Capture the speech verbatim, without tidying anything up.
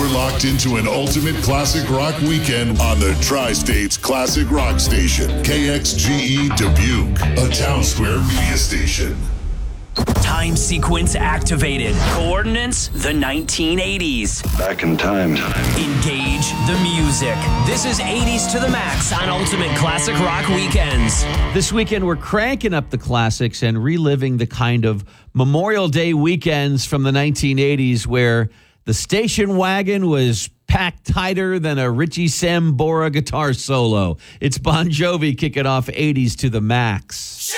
You're locked into an ultimate classic rock weekend on the Tri-States Classic Rock Station, K X G E Dubuque, a Town Square media station. Time sequence activated. Coordinates, the nineteen eighties. Back in time. Engage the music. This is eighties to the max on Ultimate Classic Rock Weekends. This weekend, we're cranking up the classics and reliving the kind of Memorial Day weekends from the nineteen eighties where the station wagon was packed tighter than a Richie Sambora guitar solo. It's Bon Jovi kicking off eighties to the max.